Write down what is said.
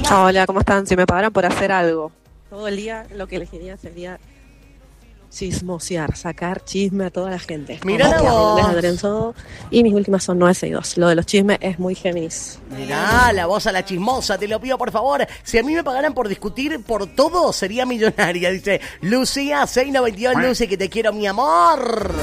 Hola, ¿cómo están? Si me pagaran por hacer algo, todo el día lo que elegiría sería chismosear, sacar chisme a toda la gente. Mirá la voz. Y mis últimas son 9 y 2. Lo de los chismes es muy Géminis. Mirá, la voz a la chismosa, te lo pido por favor. Si a mí me pagaran por discutir por todo, sería millonaria. Dice Lucía 692, Lucy, que te quiero, mi amor.